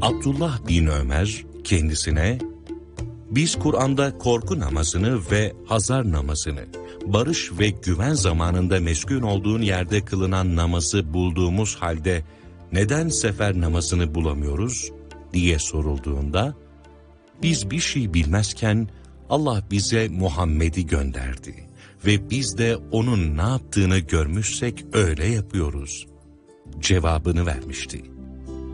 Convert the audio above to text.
Abdullah bin Ömer kendisine, biz Kur'an'da korku namazını ve hazar namazını, barış ve güven zamanında meskun olduğun yerde kılınan namazı bulduğumuz halde neden sefer namazını bulamıyoruz diye sorulduğunda, biz bir şey bilmezken Allah bize Muhammed'i gönderdi ve biz de onun ne yaptığını görmüşsek öyle yapıyoruz cevabını vermişti.